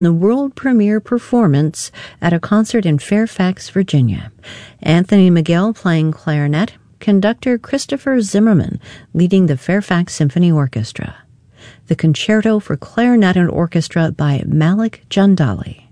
the world premiere performance at a concert in Fairfax, Virginia. Anthony Miguel playing clarinet, conductor Christopher Zimmerman leading the Fairfax Symphony Orchestra. The Concerto for Clarinet and Orchestra by Malik Jandali.